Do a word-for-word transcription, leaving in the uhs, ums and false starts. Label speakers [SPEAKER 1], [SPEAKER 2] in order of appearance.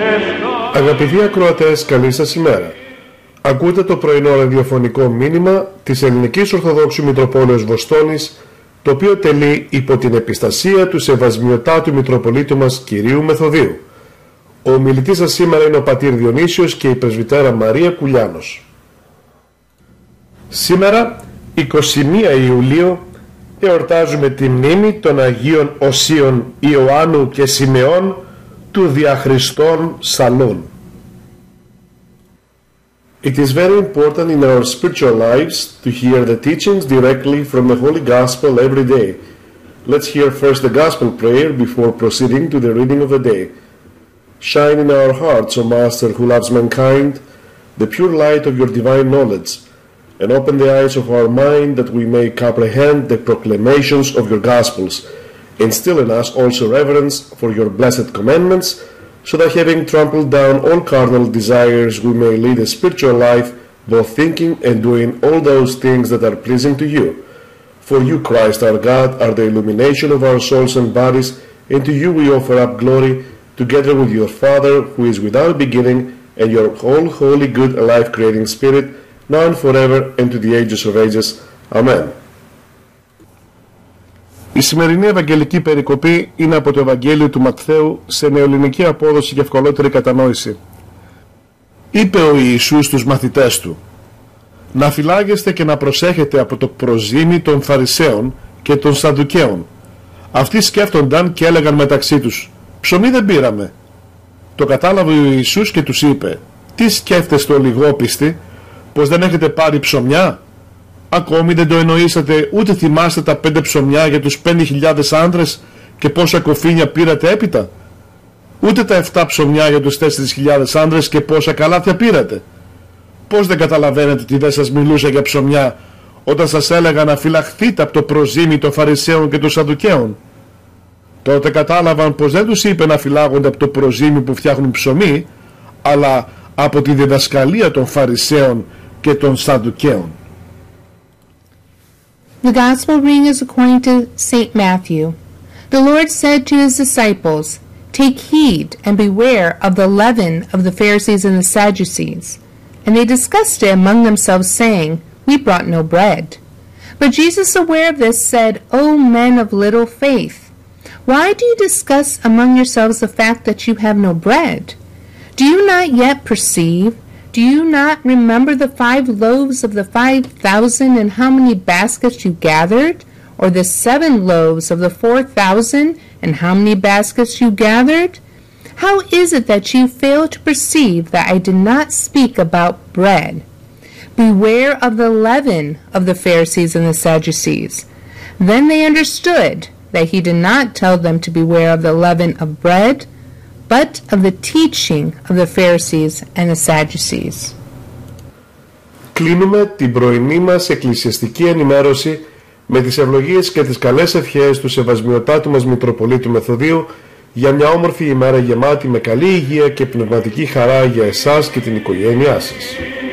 [SPEAKER 1] Αγαπητοί ακροατές, καλή σας ημέρα. Ακούτε το πρωινό ραδιοφωνικό μήνυμα της Ελληνικής Ορθοδόξου Μητροπόλεως Βοστόνης, το οποίο τελεί υπό την επιστασία του Σεβασμιωτάτου Μητροπολίτου μας Κυρίου Μεθοδίου. Ο ομιλητής σας σήμερα είναι ο πατήρ Διονύσιος και η πρεσβυτέρα Μαρία Κουλιάνος. Σήμερα, εικοστή πρώτη Ιουλίου, εορτάζουμε τη μνήμη των Αγίων Οσίων Ιωάννου και Σιμεών του Διαχριστών Σαλών. It is very important in our spiritual lives to hear the teachings directly from the Holy Gospel every day. Let's hear first the Gospel prayer before proceeding to the reading of the day. Shine in our hearts, O Master who loves mankind, the pure light of your divine knowledge, and open the eyes of our mind that we may comprehend the proclamations of your Gospels. Instill in us also reverence for your blessed commandments, so that having trampled down all carnal desires we may lead a spiritual life, both thinking and doing all those things that are pleasing to you. For you, Christ our God, are the illumination of our souls and bodies, and to you we offer up glory, together with your Father, who is without beginning, and your whole holy, good, and life-creating Spirit, now and forever, and to the ages of ages. Amen. Η σημερινή Ευαγγελική περικοπή είναι από το Ευαγγέλιο του Ματθαίου σε νεοελληνική απόδοση και ευκολότερη κατανόηση. Είπε ο Ιησούς στους μαθητές του: «Να φυλάγεστε και να προσέχετε από το προζύμι των Φαρισαίων και των Σαδδουκαίων». Αυτοί σκέφτονταν και έλεγαν μεταξύ τους: «Ψωμί δεν πήραμε». Το κατάλαβε ο Ιησούς και τους είπε: «Τι σκέφτεστε ολιγόπιστοι, πως δεν έχετε πάρει ψωμιά? Ακόμη δεν το εννοήσατε, ούτε θυμάστε τα πέντε ψωμιά για τους πέντε χιλιάδες άνδρες και πόσα κοφίνια πήρατε έπειτα? Ούτε τα εφτά ψωμιά για τους τέσσερις χιλιάδες άνδρες και πόσα καλάθια πήρατε? Πώς δεν καταλαβαίνετε ότι δεν σας μιλούσα για ψωμιά όταν σας έλεγα να φυλαχθείτε από το προζύμι των Φαρισαίων και των Σαδδουκαίων?» Τότε κατάλαβαν πως δεν τους είπε να φυλάγονται από το προζύμι που φτιάχνουν ψωμί, αλλά από τη διδασκαλία των Φαρισαίων και των Σαδδουκαίων.
[SPEAKER 2] The Gospel reading is according to Saint Matthew. The Lord said to his disciples, "Take heed and beware of the leaven of the Pharisees and the Sadducees." And they discussed it among themselves, saying, "We brought no bread." But Jesus, aware of this, said, "O men of little faith, why do you discuss among yourselves the fact that you have no bread? Do you not yet perceive? Do you not remember the five loaves of the five thousand and how many baskets you gathered? Or the seven loaves of the four thousand and how many baskets you gathered? How is it that you fail to perceive that I did not speak about bread? Beware of the leaven of the Pharisees and the Sadducees." Then they understood that he did not tell them to beware of the leaven of bread, but of the teaching of the Pharisees and the Sadducees.
[SPEAKER 1] Κλείνουμε την πρωινή μας εκκλησιαστική ενημέρωση με τις ευλογίες και τις καλές ευχές του Σεβασμιωτάτου μας Μητροπολίτου Μεθοδίου για μια όμορφη ημέρα γεμάτη με καλή υγεία και πνευματική χαρά για εσάς και την οικογένειά σας.